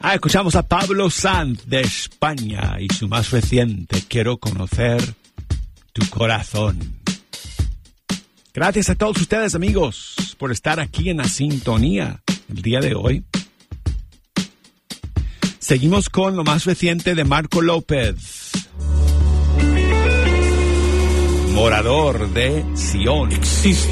Escuchamos a Pablo Sanz de España y su más reciente, Quiero conocer tu corazón. Gracias a todos ustedes, amigos, por estar aquí en la sintonía el día de hoy. Seguimos con lo más reciente de Marco López, Morador de Sion. Existe